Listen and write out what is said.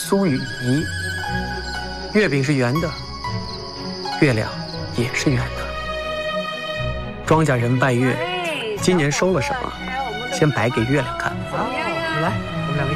苏雨怡。月饼是圆的，月亮也是圆的。庄稼人拜月，今年收了什么？先摆给月亮看。 好，来，我们两个